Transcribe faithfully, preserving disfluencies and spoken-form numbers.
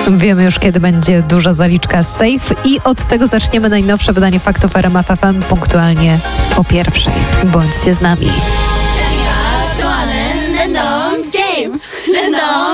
Wiemy już, kiedy będzie duża zaliczka z Safe i od tego zaczniemy najnowsze wydanie faktów R M F F M punktualnie o pierwszej. Bądźcie z nami.